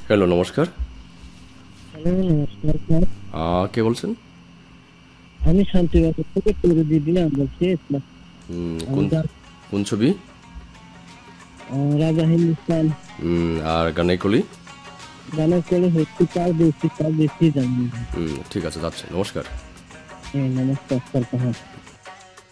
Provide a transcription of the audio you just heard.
Hello, নমস্কার। Hello, নমস্কার sir. কে বলছেন? আমি শান্তিবাজার থেকে টুরু দিলাম বলছি ইসলাম। কোন আমাদের কোন ছবি? রাজা হিন্দুস্তান আর গানাইকলি? গানের করে হচ্ছে তার বেশি জানি না। ঠিক আছে, যাচ্ছে। নমস্কার। নমস্কার স্যার।